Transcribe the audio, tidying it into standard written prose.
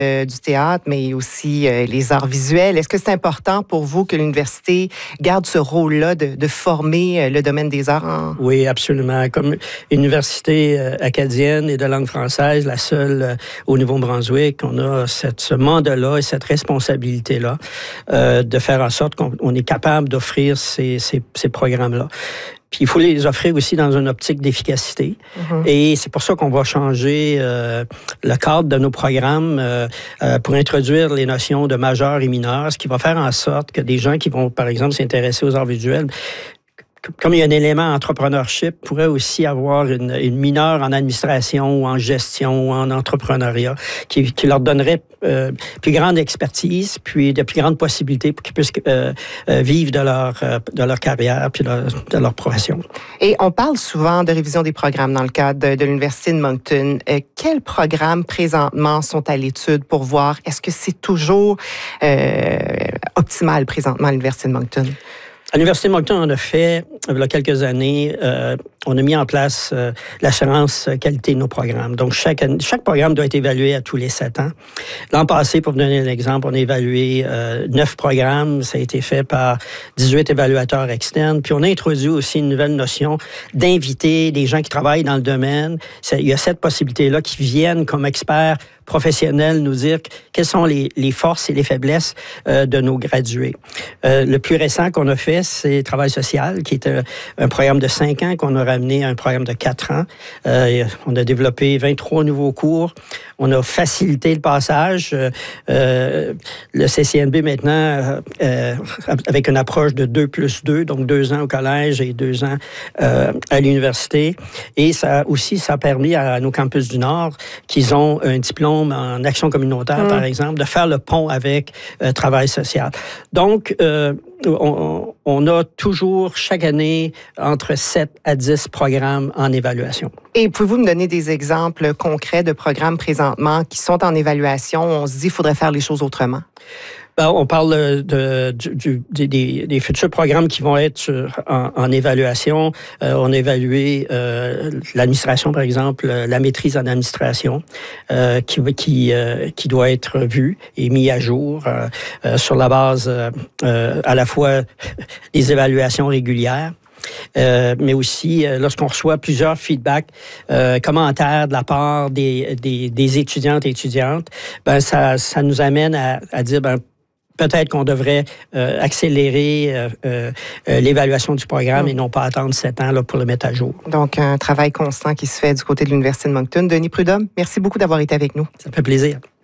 du théâtre, mais aussi les arts visuels. Est-ce que c'est important pour vous que l'université garde ce rôle-là de former le domaine des arts? Oui, absolument. Comme université acadienne et de langue française, la seule au Nouveau-Brunswick, on a ce mandat-là et cette responsabilité-là de faire en sorte qu'on est capable d'offrir ces programmes-là. Puis il faut les offrir aussi dans une optique d'efficacité. Mm-hmm. Et c'est pour ça qu'on va changer le cadre de nos programmes pour introduire les notions de majeur et mineur, ce qui va faire en sorte que des gens qui vont, par exemple, s'intéresser aux arts visuels, comme il y a un élément entrepreneurship, pourrait aussi avoir une mineure en administration ou en gestion ou en entrepreneuriat qui leur donnerait plus grande expertise, puis de plus grandes possibilités pour qu'ils puissent vivre de leur carrière puis de leur profession. Et on parle souvent de révision des programmes dans le cadre de l'Université de Moncton. Quels programmes présentement sont à l'étude pour voir est-ce que c'est toujours optimal présentement à l'Université de Moncton? À l'Université de Moncton, on a fait, il y a quelques années, on a mis en place l'assurance qualité de nos programmes. Donc, chaque programme doit être évalué à tous les 7 ans. L'an passé, pour vous donner un exemple, on a évalué 9 programmes. Ça a été fait par 18 évaluateurs externes. Puis, on a introduit aussi une nouvelle notion d'inviter des gens qui travaillent dans le domaine. Il y a cette possibilité-là qui viennent comme experts professionnels nous dire quelles sont les forces et les faiblesses de nos gradués. Le plus récent qu'on a fait, c'est Travail social, qui est un programme de 5 ans qu'on a ramené à un programme de 4 ans. On a développé 23 nouveaux cours. On a facilité le passage. Le CCNB maintenant, avec une approche de 2+2, donc 2 ans au collège et 2 ans à l'université. Et ça a permis à nos campus du Nord, qu'ils ont un diplôme en action communautaire, par exemple, de faire le pont avec travail social. Donc, on a toujours, chaque année, entre 7 à 10 programmes en évaluation. Et pouvez-vous me donner des exemples concrets de programmes présentement qui sont en évaluation? On se dit qu'il faudrait faire les choses autrement. On parle des futurs programmes qui vont être en évaluation. On a évalué l'administration, par exemple, la maîtrise en administration, qui doit être vue et mis à jour sur la base à la fois des évaluations régulières. Mais aussi, lorsqu'on reçoit plusieurs feedbacks, commentaires de la part des étudiantes et étudiantes, ça nous amène à dire, peut-être qu'on devrait accélérer l'évaluation du programme et non pas attendre 7 ans là, pour le mettre à jour. Donc, un travail constant qui se fait du côté de l'Université de Moncton. Denis Prudhomme, merci beaucoup d'avoir été avec nous. Ça fait plaisir.